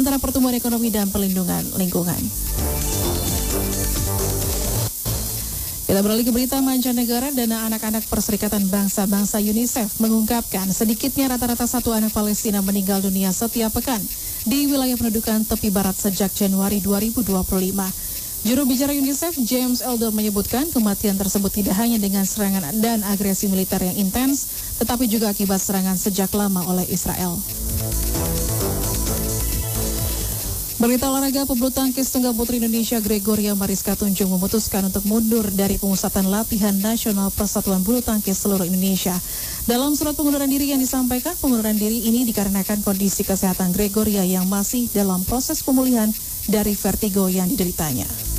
antara pertumbuhan ekonomi dan perlindungan lingkungan. Kita beralih ke berita mancanegara. Dana anak-anak Perserikatan Bangsa-Bangsa UNICEF mengungkapkan sedikitnya rata-rata satu anak Palestina meninggal dunia setiap pekan di wilayah pendudukan tepi barat sejak Januari 2025. Juru bicara UNICEF James Elder menyebutkan kematian tersebut tidak hanya dengan serangan dan agresi militer yang intens, tetapi juga akibat serangan sejak lama oleh Israel. Berita olahraga, pebulu tangkis tunggal putri Indonesia Gregoria Mariska Tunjung memutuskan untuk mundur dari pemusatan latihan nasional Persatuan Bulu Tangkis seluruh Indonesia. Dalam surat pengunduran diri yang disampaikan, pengunduran diri ini dikarenakan kondisi kesehatan Gregoria yang masih dalam proses pemulihan dari vertigo yang dideritanya.